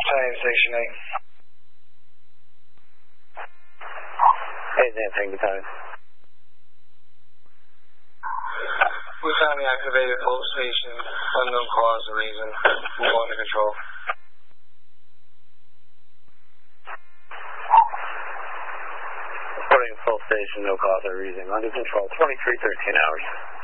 Battalion Station 8. Hey, Dancing Battalion. We finally activated Hope Station. Unknown cause or reason. Move on to control. Reporting full station, no cause or reason. Under control, 2313 hours.